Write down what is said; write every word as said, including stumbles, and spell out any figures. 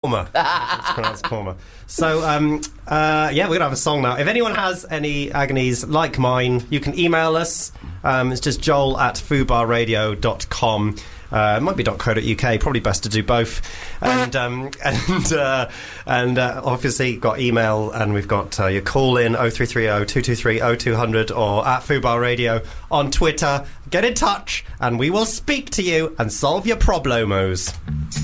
Palmer. It's pronounced Palmer. So, um, uh, yeah, we're going to have a song now. If anyone has any agonies like mine, you can email us. Um, it's just joel at fubar radio dot com. Uh, it might be .co.uk, probably best to do both. And um, and uh, and uh, obviously got email, and we've got uh, your call in oh three three oh, two two three, oh two hundred or at Fubar Radio on Twitter. Get in touch and we will speak to you and solve your problemos.